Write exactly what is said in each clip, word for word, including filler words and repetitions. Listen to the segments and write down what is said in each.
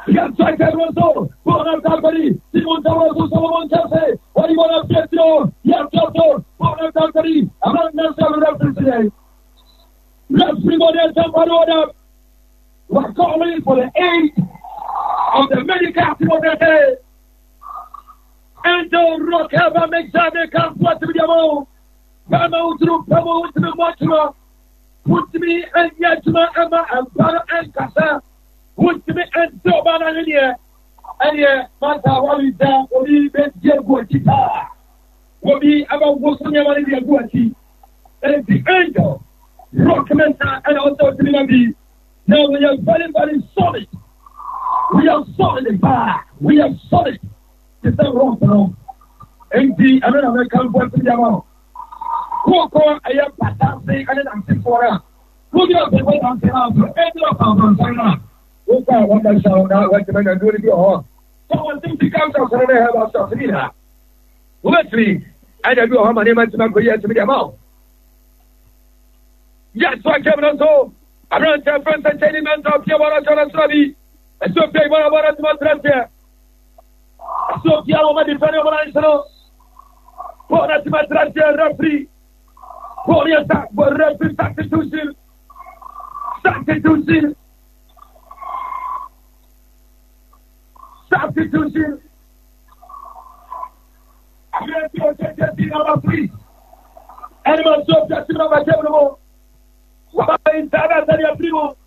Yes, I can also. Bona Calvary, Simon Tavares, Solomon Chelsea, what do you want to get to? Yes, also. Bona Calvary, among the seven references today. Let's bring on the temple order. We're calling for the aid of the medical of the day. And the rock ever makes that they can't put to the wall. Come out to come out to the much put me and Yatuma Emma and Para and Casa. Put me and Dobana in here. And here, Mata Walita will be Guachita. Will be about Wosania in the Guachi. And the angel, Rock Menta, and also Trinity. Now we are very, very solid. We are solid in back. We are solid. It's a wrong now. And the American voice in the amount. Coco, I am Patasi, and I'm six for her. Look at the way I'm saying, end up on China. Look at what I shall now recommend and do it your someone thinks he comes out and they have us to see that. Let's see. I don't know how many months I'm going to be amount. Yes, so I came on so. I ran to friends and tenement of Yamara Jonas Rabi. And so they were about to my here. So Yama defender of an answer. For that my referee. For the attack, for referee substitution. Substitution. Substitution. I'm going to take the team number three. Animal subject to number seven. What is that? That's your primo.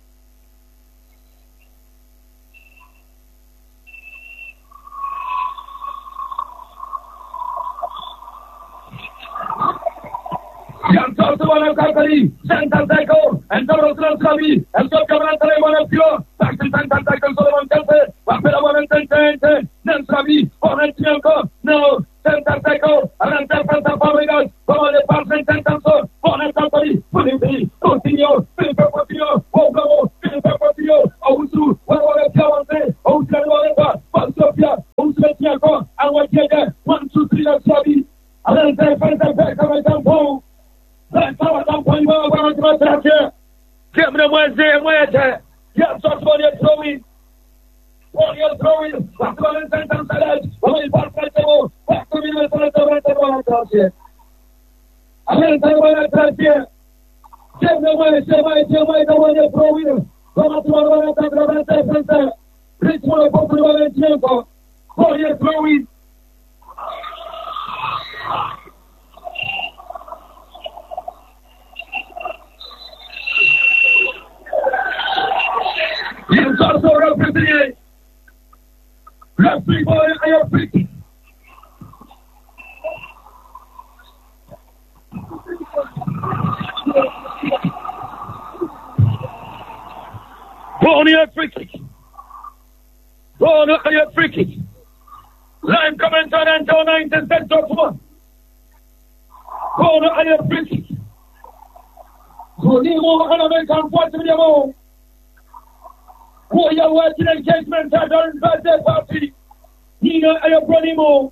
Yang satu orang kali, Santan Taiko, and Toro Transcavi, and so Cameron Teleman of Pure, Saxon Santan Taiko, Solomon Kelce, Wapela one and ten, Nansavi, Orantianco, no, Santan Taiko, and Santa Famigas, for the Parson Santanso, Bonnet Company, Pulipi, Continue, Philippa Potio, Ogamo, Philippa Potio, Ousu, Wawara Piawante, Ousa, Pansofia, Ousmetiaco, and what you get, one, two, three, and Sabi, and then Santa Taiko, that's how I'm going to go to here. Cameron Wednesday and Wednesday. Yes, that's what you're throwing. What you're throwing. What's going to send some salads? What is what's going to go? What's going to go to here? I'm going to go to here. Cameron Wednesday, Wednesday, Wednesday, what you're throwing. Come to one of the other. Rich one of the other. What you're throwing. It's also represented. Referee boy, I am free. Bonnie a free kick. Bonnie a free kick. Live commentator until nine and ten to one. Bonnie a free kick. Bonnie more and I can't watch the ball. We are working engagement at our birthday party. Nina Ayabronimo.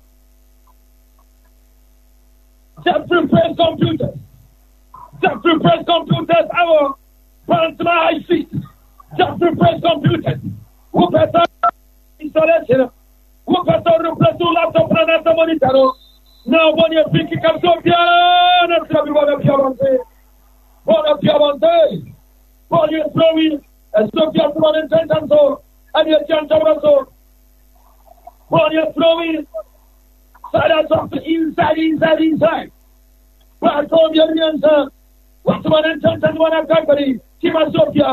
Jeffrey Press Computers. Jeffrey Press Computers, our Panama High Street. Jeffrey Press Computers. Who better installation? Who better replace two laptop and a monitor? Now, when you're thinking of Sophia, that's everyone of Piamonte. One of Piamonte. When you're throwing. And so you have to run in ten and so, and you can't cover so. When you're throwing, side out of the inside, inside, inside. But I told you, the answer. What's one in ten and one of company? Keep us up here.